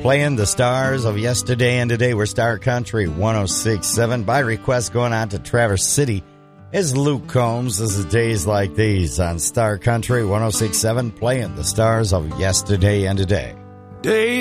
playing the stars of yesterday and today. We're Star Country 106.7. By request, going on to Traverse City is Luke Combs. This is Days Like These on Star Country 106.7, playing the stars of yesterday and today. Days